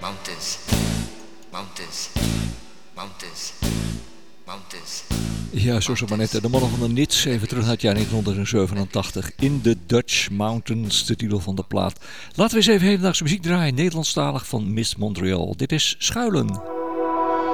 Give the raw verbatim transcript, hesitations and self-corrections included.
mountains, mountains, mountains, mountains. Ja, zo zo maar net. De mannen van de Nits, even terug naar het jaar negentien zevenentachtig. In the Dutch Mountains, de titel van de plaat. Laten we eens even hedendaagse muziek draaien, Nederlandstalig van Miss Montreal. Dit is Schuilen.